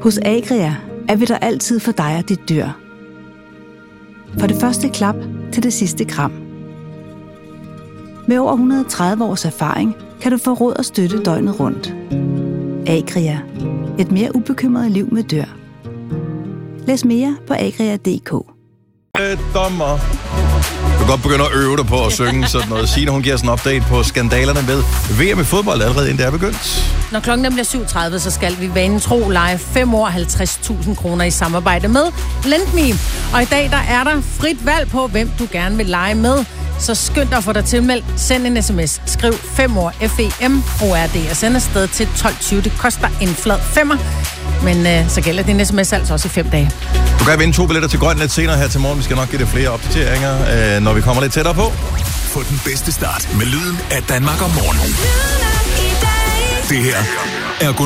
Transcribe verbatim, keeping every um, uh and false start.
Hos Agria er vi der altid for dig og dit dyr. For det første klap til det sidste kram. Med over et hundrede og tredive års erfaring kan du få råd og støtte døgnet rundt. Agria. Et mere ubekymret liv med dyr. Læs mere på agria punktum d k. Dommer. Du kan godt begynde at øve dig på at synge sådan noget. Signe, hun giver sådan en update på skandalerne med V M i fodbold allerede inden det er begyndt. Når klokken bliver syv tredive, så skal vi vanen tro lege fem år halvtreds tusind kroner i samarbejde med LendMe. Og i dag der er der frit valg på, hvem du gerne vil lege med. Så skynd dig at få dig tilmeldt. Send en sms. Skriv fem år F E M O R D og send afsted til tolv tyve. Det koster en flad femmer. Men øh, så gælder din sms altså også i fem dage. Du kan vinde to billetter til Grøn lidt senere her til morgen. Vi skal nok give dig flere opdateringer, øh, når vi kommer lidt tættere på. Få den bedste start med lyden af Danmark om morgenen. Det her er